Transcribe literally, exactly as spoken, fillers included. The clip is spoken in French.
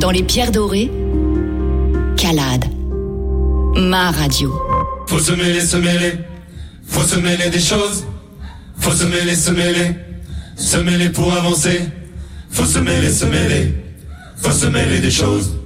Dans les pierres dorées, Calade, ma radio. Faut se mêler, se mêler, faut se mêler des choses. Faut se mêler, se mêler, se mêler pour avancer. Faut se mêler, se mêler, faut se mêler des choses.